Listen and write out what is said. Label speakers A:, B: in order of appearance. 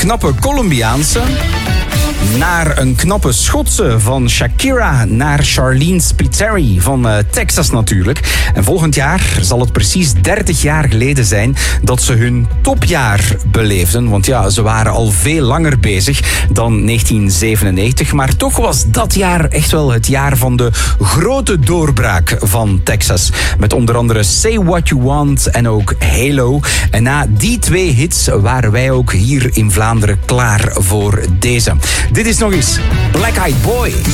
A: knappe Colombiaanse, naar een knappe Schotse van Shakira, naar Charlene Spiteri van Texas natuurlijk. En volgend jaar zal het precies 30 jaar geleden zijn dat ze hun topjaar beleefden. Want ja, ze waren al veel langer bezig dan 1997. Maar toch was dat jaar echt wel het jaar van de grote doorbraak van Texas. Met onder andere Say What You Want en ook Halo. En na die 2 hits waren wij ook hier in Vlaanderen klaar voor deze. Dit is nog eens Black Eyed Boy.